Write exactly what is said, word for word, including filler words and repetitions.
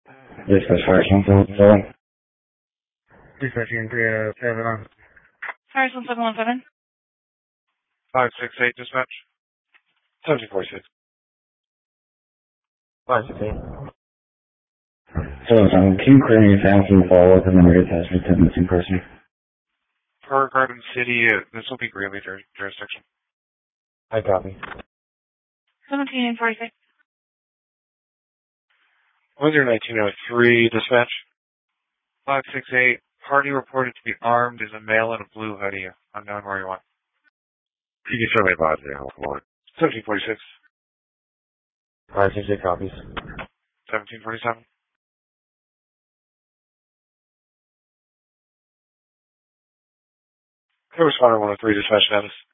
Dispatch fire one seven one seven. Dispatch in three uh seven on. Fire one seven one seven. Five six eight dispatch. Seventeen forty six. Five six eight. So um, can you create any sounds from the follow up and then reattach me to the missing person? Per Garden City, uh, this will be Greeley jur- jurisdiction. I copy. Seventeen forty six. one zero nineteen oh three dispatch. Five six eight. Party reported to be armed as a male in a blue hoodie. Unknown where you want. You can show me about it now. Come on. Seventeen forty six. Five six eight copies. Seventeen forty seven. Responder one oh three dispatch status.